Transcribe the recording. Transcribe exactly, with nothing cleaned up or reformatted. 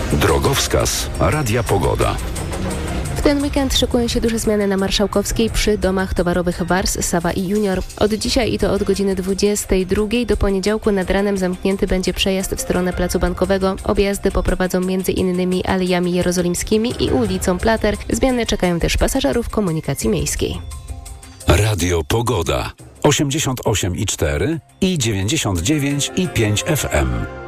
Drogowskaz Radia Pogoda. W ten weekend szykują się duże zmiany na Marszałkowskiej przy domach towarowych Wars, Sawa i Junior. Od dzisiaj i to od godziny dwudziestej drugiej do poniedziałku nad ranem zamknięty będzie przejazd w stronę Placu Bankowego. Objazdy poprowadzą między innymi Alejami Jerozolimskimi i ulicą Plater. Zmiany czekają też pasażerów komunikacji miejskiej. Radio Pogoda. osiemdziesiąt osiem i cztery i dziewięćdziesiąt dziewięć i pięć F M.